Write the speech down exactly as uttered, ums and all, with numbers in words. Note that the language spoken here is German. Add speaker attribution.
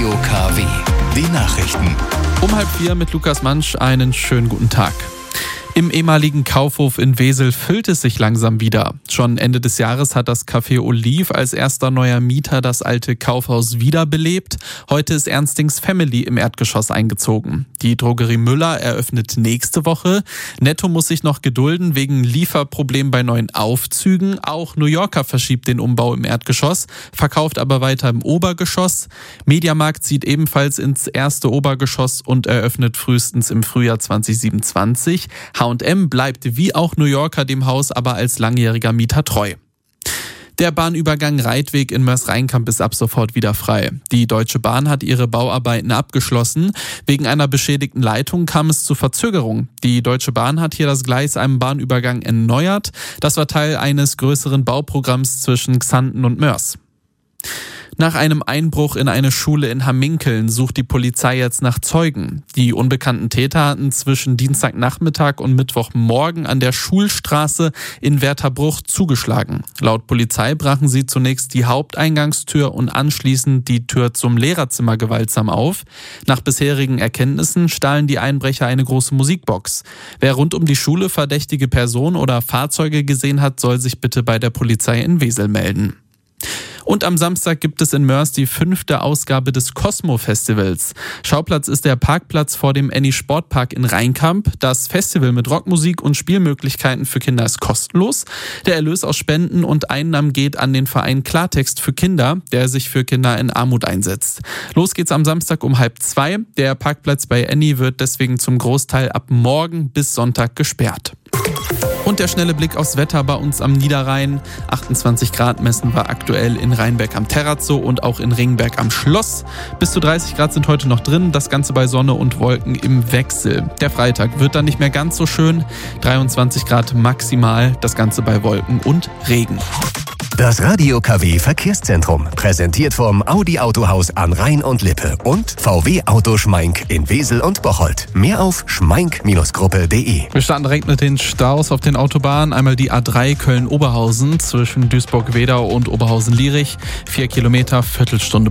Speaker 1: Radio K W. Die Nachrichten.
Speaker 2: Um halb vier mit Lukas Mansch einen schönen guten Tag. Im ehemaligen Kaufhof in Wesel füllt es sich langsam wieder. Schon Ende des Jahres hat das Café Oliv als erster neuer Mieter das alte Kaufhaus wiederbelebt. Heute ist Ernstings Family im Erdgeschoss eingezogen. Die Drogerie Müller eröffnet nächste Woche. Netto muss sich noch gedulden wegen Lieferproblemen bei neuen Aufzügen. Auch New Yorker verschiebt den Umbau im Erdgeschoss, verkauft aber weiter im Obergeschoss. Mediamarkt zieht ebenfalls ins erste Obergeschoss und eröffnet frühestens im Frühjahr zwanzig siebenundzwanzig. H und M bleibt wie auch New Yorker dem Haus aber als langjähriger Mieter treu. Der Bahnübergang Reitweg in Mörs-Rheinkamp ist ab sofort wieder frei. Die Deutsche Bahn hat ihre Bauarbeiten abgeschlossen. Wegen einer beschädigten Leitung kam es zu Verzögerungen. Die Deutsche Bahn hat hier das Gleis am Bahnübergang erneuert. Das war Teil eines größeren Bauprogramms zwischen Xanten und Mörs. Nach einem Einbruch in eine Schule in Hamminkeln sucht die Polizei jetzt nach Zeugen. Die unbekannten Täter hatten zwischen Dienstagnachmittag und Mittwochmorgen an der Schulstraße in Wertherbruch zugeschlagen. Laut Polizei brachen sie zunächst die Haupteingangstür und anschließend die Tür zum Lehrerzimmer gewaltsam auf. Nach bisherigen Erkenntnissen stahlen die Einbrecher eine große Musikbox. Wer rund um die Schule verdächtige Personen oder Fahrzeuge gesehen hat, soll sich bitte bei der Polizei in Wesel melden. Und am Samstag gibt es in Mörs die fünfte Ausgabe des Cosmo-Festivals. Schauplatz ist der Parkplatz vor dem Annie Sportpark in Rheinkamp. Das Festival mit Rockmusik und Spielmöglichkeiten für Kinder ist kostenlos. Der Erlös aus Spenden und Einnahmen geht an den Verein Klartext für Kinder, der sich für Kinder in Armut einsetzt. Los geht's am Samstag um halb zwei. Der Parkplatz bei Annie wird deswegen zum Großteil ab morgen bis Sonntag gesperrt. Und der schnelle Blick aufs Wetter bei uns am Niederrhein. achtundzwanzig Grad messen wir aktuell in Rheinberg am Terrazzo und auch in Ringberg am Schloss. Bis zu dreißig Grad sind heute noch drin, das Ganze bei Sonne und Wolken im Wechsel. Der Freitag wird dann nicht mehr ganz so schön. dreiundzwanzig Grad maximal, das Ganze bei Wolken und Regen.
Speaker 1: Das Radio K W Verkehrszentrum, präsentiert vom Audi Autohaus an Rhein und Lippe und V W Auto Schmeink in Wesel und Bocholt. Mehr auf schmeink Gruppe punkt de.
Speaker 2: Wir starten direkt mit den Staus auf den Autobahnen. Einmal die A drei Köln-Oberhausen zwischen Duisburg-Wedau und Oberhausen-Lierich. Vier Kilometer, Viertelstunde